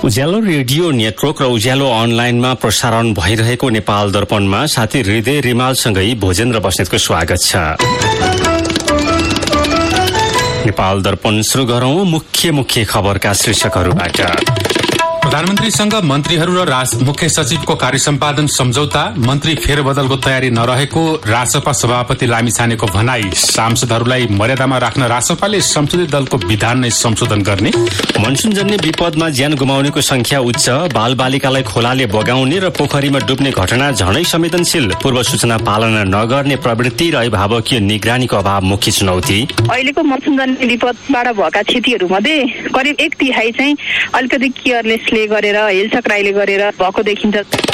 उज्यालो radio network र उज्यालो अनलाइनमा प्रसारण भइरहेको नेपाल दर्पणमा साथी हृदय रिमालसँगै भोजेन्द्र बस्नेतको स्वागत छ। नेपाल दर्पण सुरु गरौं मुख्य खबरका शीर्षकहरूबाट। प्रधानमन्त्रीसँग मन्त्रीहरू र मुख्य सचिवको कार्य सम्पादन सम्झौता, मन्त्री फेरबदलको तयारी नरहेको रासपा सभापति लामिछानेको भनाई, सांसदहरूलाई मर्यादामा राख्न रासपाले संसदीय दलको विधान नै संशोधन गर्ने, मनसुनजन्य विपदमा ज्यान गुमाउनेको संख्या उच्च, बालबालिकालाई खोलाले बगाउने र पोखरीमा डुब्ने घटना झनै संवेदनशील, पूर्व सूचना पालना नगर्ने प्रवृत्ति र अभिभावकीय निगरानीको अभाव मुख्य चुनौती। अहिलेको मनसुनजन्य विपदबाट भएका क्षतिहरूमध्ये करिब 1/3 चाहिँ अलिकति केयरलेसले गरेर हेलचक्राइले गरेर भएको देखिन्छ।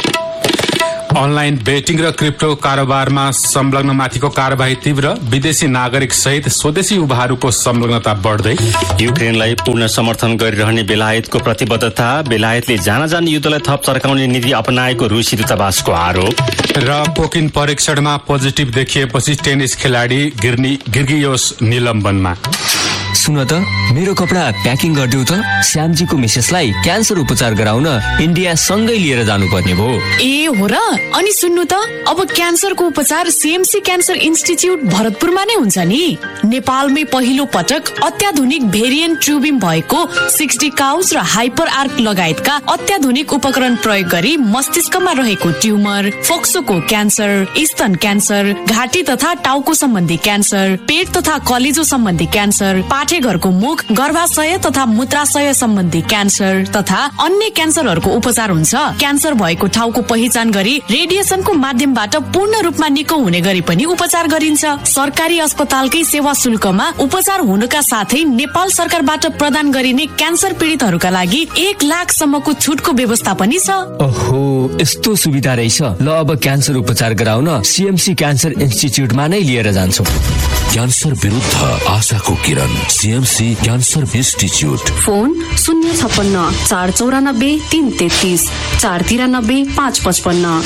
अनलाइन बेटिङ र क्रिप्टो कारोबारमा संलग्नमाथिको कार्यवाही तीव्र, विदेशी नागरिक सहित स्वदेशी युवाहरूको संलग्नता बढ्दै, युक्रेनलाई पूर्ण समर्थन गरिरहने बेलायतको प्रतिबद्धता, बेलायतले जान युद्धलाई थप चर्काउने नीति अपनाएको रुसी दूतावासको आरोप र कोकिन परीक्षणमा पोजिटिभ देखिएपछि टेनिस खेलाडी गिर्गियोस निलम्बनमा। सुन त, मेरो कपडा प्याकिङ गरिदेऊ त, श्यामजीको मिसेसलाई क्यान्सर उपचार गराउन इन्डिया सँगै लिएर जानुपर्ने भयो। ए हो र? अनि सुन्नु त, अब क्यान्सरको उपचार सीएमसी क्यान्सर इन्स्टिच्युट भरतपुरमा नै हुन्छ नि। नेपालमै पहिलो पटक अत्याधुनिक भेरिएन्ट ट्युबिङ भएको 60 काउस र हाइपर आर्क लगायतका अत्याधुनिक उपकरण प्रयोग गरी मस्तिष्कमा रहेको ट्युमर, फोक्सोको क्यान्सर, स्तन क्यान्सर, घाँटी तथा टाउको सम्बन्धी क्यान्सर, पेट तथा कलेजो सम्बन्धी क्यान्सर, पाठेघरको मुख, गर्भाशय तथा मूत्राशय सम्बन्धी क्यान्सर तथा अन्य क्यान्सरहरूको उपचार हुन्छ। क्यान्सर भएको ठाउँको पहिचान गरी रेडिएसनको माध्यमबाट पूर्ण रूपमा निको हुने गरी पनि उपचार गरिन्छ। सरकारी अस्पतालकै सेवा शुल्कमा उपचार हुनुका साथै नेपाल सरकारबाट प्रदान गरिने क्यान्सर पीडितहरूका लागि 1 लाखसम्मको छुटको व्यवस्था पनि छ। ओहो, यस्तो सुविधा रहेछ। ल, अब क्यान्सर उपचार गराउन सीएमसी क्यान्सर इन्स्टिच्युटमा नै लिएर जान्छु। क्यान्सर विरुद्ध आशाको किरण, CMC cancer institute. Phone 056 494 333 493 555।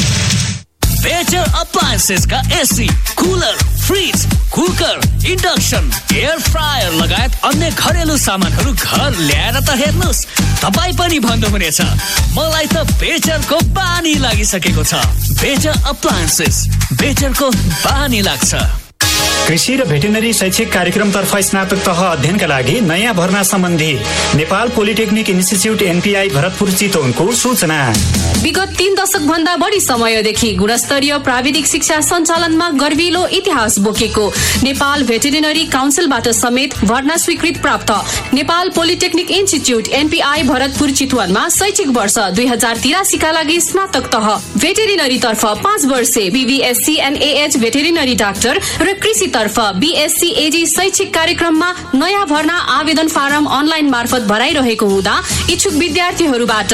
Better appliances का AC, cooler, fridge, cooker, induction, air fryer लगायत अन्य घरेलु सामानहरू घर ल्याएर त हेर्नुहोस्, तपाईँ पनि भन्नुहुनेछ मलाई त बेटरको बानी लागिसकेको छ। बेटर अप्लायन्सेस, बेटरको बानी लाग्छ। कृषि र भेटेनरी शैक्षिक कार्यक्रमतर्फ स्नातक तह अध्ययनका लागि नयाँ भर्ना सम्बन्धी Nepal polytechnic institute NPI Bharatpur चितवनको सूचना। विगत 3 दशक भन्दा बढी समयदेखि गुणस्तरीय प्राविधिक शिक्षा सञ्चालनमा गर्विलो इतिहास बोकेको नेपाल भेटेरिनरी काउन्सिलबाट समेत भर्ना स्वीकृत प्राप्त Nepal polytechnic institute NPI Bharatpur चितवनमा शैक्षिक वर्ष 2083 का लागि स्नातक तह भेटेरिनरी तर्फ 5 वर्षे बीबीएससी एनएएच भेटेरिनरी डाक्टर र कृषि तर्फ बीएससी एजी शैक्षिक कार्यक्रममा नयाँ भर्ना आवेदन फारम अनलाइन मार्फत भराइरहेको हुँदा इच्छुक विद्यार्थीहरूबाट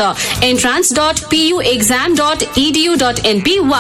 entrance.puexam.edu.np वा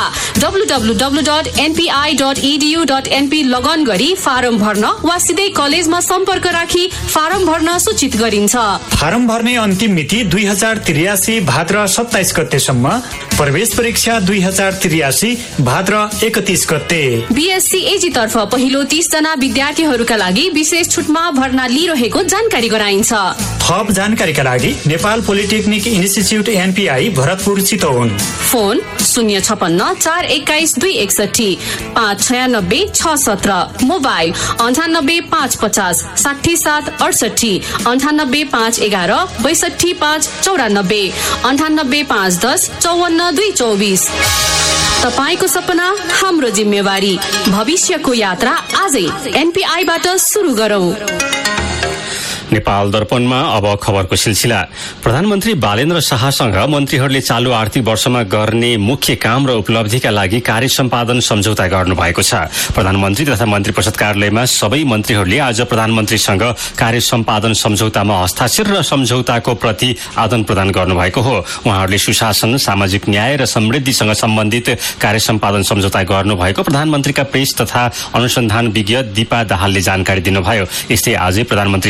www.npi.edu.np लगन गरी फारम भर्न वा सिधै कलेजमा सम्पर्क राखी फारम भर्न सूचित गरिन्छ। फारम भर्ने अन्तिम मिति 2083 भाद्र 27 गतेसम्म, प्रवेश परीक्षा 2083 भाद्र 31 गते। बीएससी एजी तर्फ पहिलो 30 जना विद्यार्थीहरूका लागि विशेष छुटमा भर्ना लिइरहेको जानकारी गराइन्छ। थप जानकारीका लागि Nepal polytechnic institute NPI Bharatpur Chitwan. Phone 056 421 261 596 617। Mobile 98 550 67 68 98 511 62 594 98 510 54 224। तपाईको सपना हाम्रो जिम्मेवारी, भविष्यको यात्रा आजै एनपीआईबाट सुरु गरौं। नेपाल दर्पणमा अब खबरको सिलसिला। प्रधानमन्त्री बालेन्द्र शाहसँग मन्त्रीहरूले चालू आर्थिक वर्षमा गर्ने मुख्य काम र उपलब्धिका लागि कार्य सम्पादन सम्झौता गर्नुभएको छ। प्रधानमन्त्री तथा मन्त्री परिषद कार्यालयमा सबै मन्त्रीहरूले आज प्रधानमन्त्रीसँग कार्य सम्पादन सम्झौतामा हस्ताक्षर र सम्झौताको प्रति आदान प्रदान गर्नुभएको हो। उहाँहरूले सुशासन, सामाजिक न्याय र समृद्धिसँग सम्बन्धित कार्य सम्पादन सम्झौता गर्नुभएको प्रधानमन्त्रीका प्रेस तथा अनुसन्धान विज्ञ दीपा दाहालले जानकारी दिनुभयो। यस्तै आजै प्रधानमन्त्री शाहसँग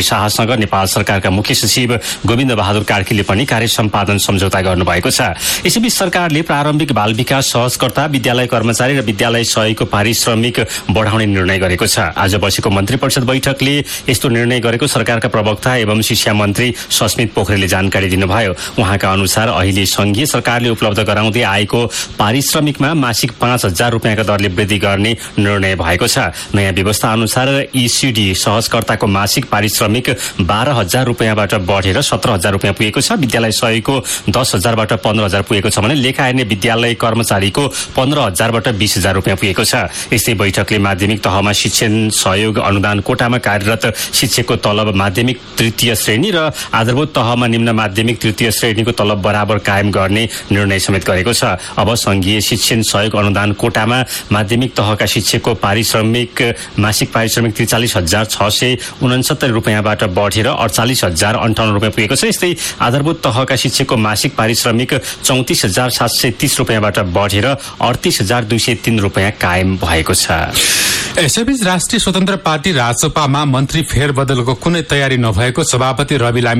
शाहसँग नेपाल सरकारका मुख्य सचिव गोविन्द बहादुर कार्कीले पनि कार्य सम्पादन सम्झौता गर्नुभएको छ। यसैबीच सरकारले प्रारम्भिक बाल विकास सहजकर्ता, विद्यालय कर्मचारी र विद्यालय सहयोगीको पारिश्रमिक बढाउने निर्णय गरेको छ। आज बसेको मन्त्री परिषद बैठकले यस्तो निर्णय गरेको सरकारका प्रवक्ता एवं शिक्षा मन्त्री सस्मित पोखरेलले जानकारी दिनुभयो। उहाँका अनुसार अहिले संघीय सरकारले उपलब्ध गराउँदै आएको पारिश्रमिकमा मासिक 5,000 रुपियाँका दरले वृद्धि गर्ने निर्णय भएको छ। नयाँ व्यवस्था अनुसार ईसीडी सहजकर्ताको मासिक पारिश्रमिक 12,000 रुपियाँबाट बढेर 17,000 रुपियाँ पुगेको छ। विद्यालय सहयोगीको 10,000बाट 15,000 पुगेको छ भने लेखा हेर्ने विद्यालय कर्मचारीको 15,000बाट 20,000 रुपियाँ पुगेको छ। यस्तै बैठकले माध्यमिक तहमा शिक्षण सहयोग अनुदान कोटामा कार्यरत शिक्षकको तलब माध्यमिक तृतीय श्रेणी र आधारभूत तहमा निम्न माध्यमिक तृतीय श्रेणीको तलब बराबर कायम गर्ने निर्णय समेत गरेको छ। अब संघीय शिक्षण सहयोग अनुदान कोटामा माध्यमिक तहका शिक्षकको मासिक पारिश्रमिक 43,669 रुपियाँबाट बढेर 48,058 रुपियाँ पुगेको छ। यस्तै आधारभूत तहका शिक्षकको मासिक पारिश्रमिक 34,730 रुपियाँबाट बढेर 38,203 रुपियाँ कायम भएको छ। यसैबीच राष्ट्रिय स्वतन्त्र पार्टी राजसपामा मन्त्री फेरबदलको कुनै तयारी नभएको सभापति रवि लामी